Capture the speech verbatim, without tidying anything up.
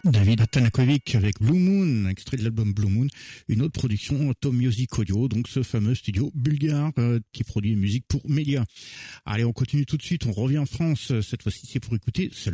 David Tanakovic avec Blue Moon, extrait de l'album Blue Moon, une autre production Tom Music Audio, donc ce fameux studio bulgare euh, qui produit musique pour médias. Allez, on continue tout de suite, on revient en France, cette fois-ci c'est pour écouter seulement